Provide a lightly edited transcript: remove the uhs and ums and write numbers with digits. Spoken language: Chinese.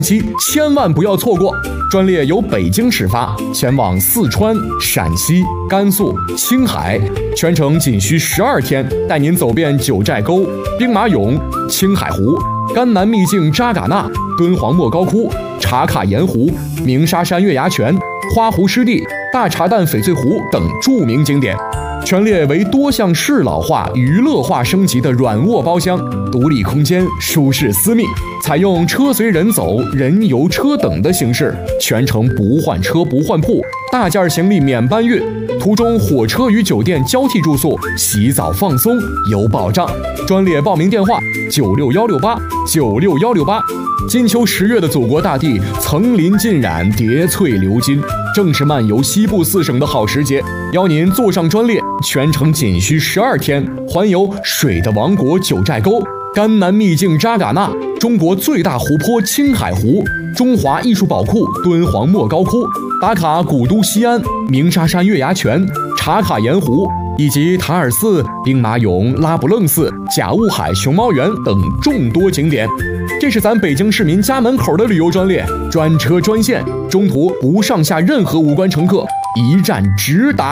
期千万不要错过。专列由北京始发，前往四川、陕西、甘肃、青海，全程仅需12天，带您走遍九寨沟、兵马俑、青海湖、甘南秘境扎尕那、敦煌莫高窟、茶卡盐湖、鸣沙山月牙泉、花湖湿地、大茶蛋翡翠湖等著名景点。全列为多项适老化、娱乐化升级的软卧包厢，独立空间，舒适私密，采用车随人走、人游车等的形式，全程不换车不换铺，大件行李免搬运，途中火车与酒店交替住宿，洗澡放松有保障。专列报名电话96168，96168。金秋10月的祖国大地，层林尽染，叠翠流金，正是漫游西部4省的好时节。邀您坐上专列，全程仅需12天，环游水的王国九寨沟、甘南秘境扎尕那、中国最大湖泊青海湖、中华艺术宝库敦煌莫高窟，打卡古都西安、鸣沙山月牙泉、茶卡盐湖，以及塔尔寺、兵马俑、拉卜楞寺、甲雾海熊猫园等众多景点。这是咱北京市民家门口的旅游专列，专车专线，中途不上下任何无关乘客，一站直达。